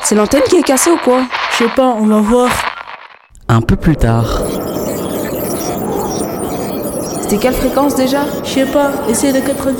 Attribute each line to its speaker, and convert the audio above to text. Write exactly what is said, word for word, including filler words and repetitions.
Speaker 1: C'est l'antenne qui est cassée ou quoi?
Speaker 2: Je sais pas, on va voir.
Speaker 3: Un peu plus tard.
Speaker 1: C'était quelle fréquence déjà?
Speaker 2: Je sais pas, essaye de quatre-vingt-dix.